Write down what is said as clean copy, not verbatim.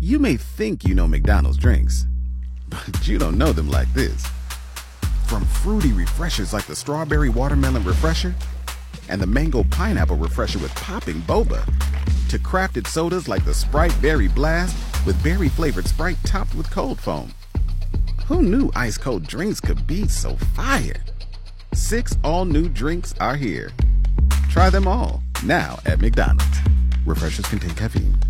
You may think you know McDonald's drinks, but you don't know them like this. From fruity refreshers like the Strawberry Watermelon Refresher and the Mango Pineapple Refresher with popping boba, to crafted sodas like the Sprite Berry Blast with berry-flavored Sprite topped with cold foam. Who knew ice-cold drinks could be so fire? 6 all-new drinks are here. Try them all, now at McDonald's. Refreshers contain caffeine.